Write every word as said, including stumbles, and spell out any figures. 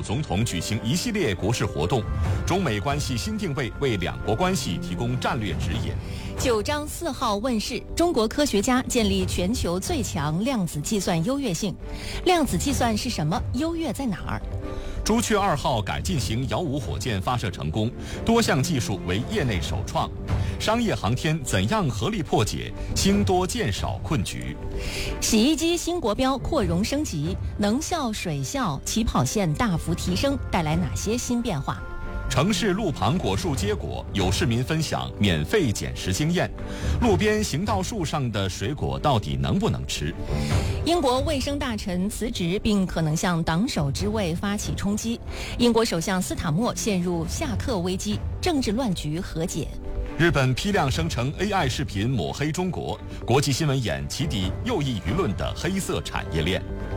普总统举行一系列国事活动，中美关系新定位为两国关系提供战略指引。 九章四号问世，中国科学家建立全球最强量子计算优越性。量子计算是什么？优越在哪儿？ 朱雀二号改进型遥五火箭发射成功，多项技术为业内首创。商业航天怎样合力破解星多箭少困局？ 洗衣机新国标扩容升级，能效、水效、起跑线大幅提升，带来哪些新变化？ 城市路旁果树结果，有市民分享免费捡食经验。路边行道树上的水果到底能不能吃？ 英国卫生大臣辞职，并可能向党首之位发起冲击。英国首相斯塔默陷入下课危机，政治乱局和解。 日本批量生成 A I 视频抹黑中国，国际新闻眼起底右翼舆论的黑色产业链。